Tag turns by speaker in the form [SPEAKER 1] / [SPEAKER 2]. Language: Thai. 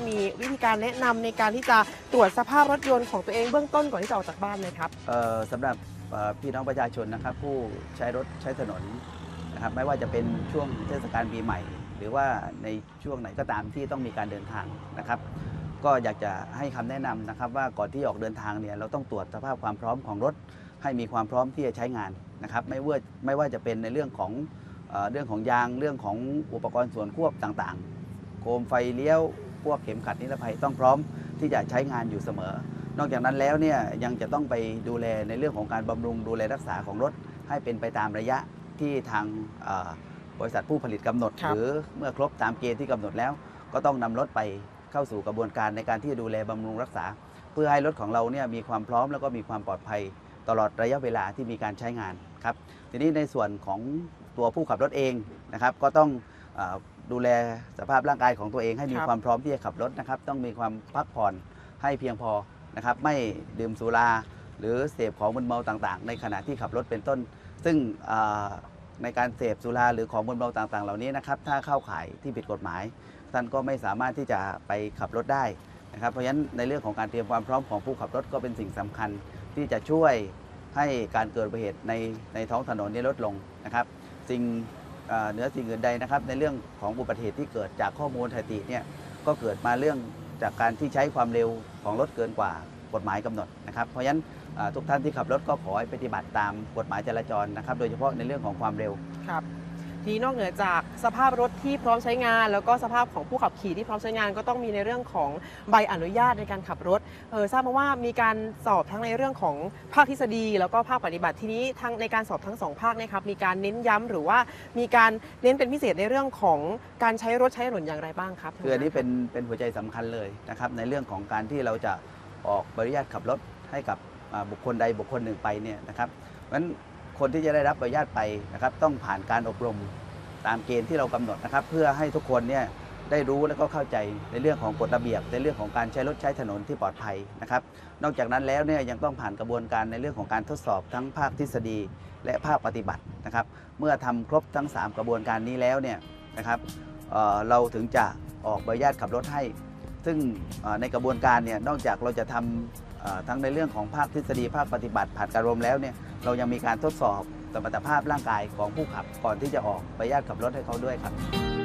[SPEAKER 1] มีวิธีการแนะนำในการที่จะตรวจสภาพรถยนต์ของตัวเองเบื้องต้นก่อนที่จะออกจากบ้านไหมครับ
[SPEAKER 2] สำหรับพี่น้องประชาชนนะครับผู้ใช้รถใช้ถนนนะครับไม่ว่าจะเป็นช่วงเทศกาลปีใหม่ หรือว่าในช่วงไหนก็ตามที่ต้องมีการเดินทางนะครับก็อยากจะให้คำแนะนำนะครับว่าก่อนที่ออกเดินทางเนี่ยเราต้องตรวจสภาพความพร้อมของรถให้มีความพร้อมที่จะใช้งานนะครับไม่ว่าจะเป็นในเรื่องของยางเรื่องของอุปกรณ์ส่วนควบต่างๆโคมไฟเลี้ยวพวกเข็มขัดนิรภัยต้องพร้อมที่จะใช้งานอยู่เสมอนอกจากนั้นแล้วเนี่ยยังจะต้องไปดูแลในเรื่องของการบำรุงดูแลรักษาของรถให้เป็นไปตามระยะที่ทางบริษัทผู้ผลิตกำหนดหรือเมื่อครบตามเกณฑ์ที่กำหนดแล้วก็ต้องนำรถไปเข้าสู่กระบวนการในการที่ดูแลบำรุงรักษาเพื่อให้รถของเราเนี่ยมีความพร้อมแล้วก็มีความปลอดภัยตลอดระยะเวลาที่มีการใช้งานครับทีนี้ในส่วนของตัวผู้ขับรถเองนะครับก็ต้องดูแลสภาพร่างกายของตัวเองให้มีความพร้อมที่จะขับรถนะครับต้องมีความพักผ่อนให้เพียงพอนะครับไม่ดื่มสุราหรือเสพของมึนเมาต่างๆในขณะที่ขับรถเป็นต้นซึ่งในการเสพสุราหรือของมึนเมาต่างๆเหล่านี้นะครับถ้าเข้าข่ายที่ผิดกฎหมายท่านก็ไม่สามารถที่จะไปขับรถได้นะครับเพราะฉะนั้นในเรื่องของการเตรียมความพร้อมของผู้ขับรถก็เป็นสิ่งสำคัญที่จะช่วยให้การเกิดอุบัติเหตุในท้องถนนนี้ลดลงนะครับเหนือสิ่งอื่นใดนะครับในเรื่องของอุบัติเหตุที่เกิดจากข้อมูลสถิติเนี่ยก็เกิดมาเรื่องจากการที่ใช้ความเร็วของรถเกินกว่ากฎหมายกำหนดนะครับเพราะฉะนั้นทุกท่านที่ขับรถก็ขอให้ปฏิบัติตามกฎหมายจราจรนะครับโดยเฉพาะในเรื่องของความเร็ว
[SPEAKER 1] ครับที่นอกเหนือจากสภาพรถที่พร้อมใช้งานแล้วก็สภาพของผู้ขับขี่ที่พร้อมใช้งานก็ต้องมีในเรื่องของใบอนุญาตในการขับรถทราบมาว่ามีการสอบทั้งในเรื่องของภาคทฤษฎีแล้วก็ภาคปฏิบัติทีนี้ทั้งในการสอบทั้งสองภาคนะครับมีการเน้นย้ำหรือว่ามีการเน้นเป็นพิเศษในเรื่องของการใช้รถใช้ถนนอย่างไรบ้างครับ
[SPEAKER 2] คืออันนี้เป็นหัวใจสำคัญเลยนะครับในเรื่องของการที่เราจะออกใบอนุญาตขับรถให้กับบุคคลใดบุคคลหนึ่งไปเนี่ยนะครับเพราะฉะนั้นคนที่จะได้รับใบอนุญาตไปนะครับต้องผ่านการอบรมตามเกณฑ์ที่เรากำหนดนะครับเพื่อให้ทุกคนเนี่ยได้รู้และก็เข้าใจในเรื่องของกฎระเบียบในเรื่องของการใช้รถใช้ถนนที่ปลอดภัยนะครับนอกจากนั้นแล้วเนี่ยยังต้องผ่านกระบวนการในเรื่องของการทดสอบทั้งภาคทฤษฎีและภาคปฏิบัตินะครับเมื่อทำครบทั้ง3กระบวนการนี้แล้วเนี่ยนะครับเราถึงจะออกใบอนุญาตขับรถให้ซึ่งในกระบวนการเนี่ยนอกจากเราจะทำทั้งในเรื่องของภาคทฤษฎีภาคปฏิบัติผ่านการอบรมแล้วเนี่ยเรายังมีการทดสอบสมรรถภาพร่างกายของผู้ขับก่อนที่จะออกใบอนุญาตขับรถให้เขาด้วยครับ